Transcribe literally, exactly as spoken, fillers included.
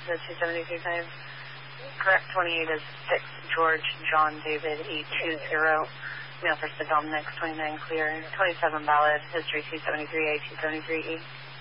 the two seventy-three claim. Correct twenty-eight is six George John David eight two zero. Mail for Dominic twenty-nine clear. twenty-seven valid. History two seventy-three A two seventy-three E.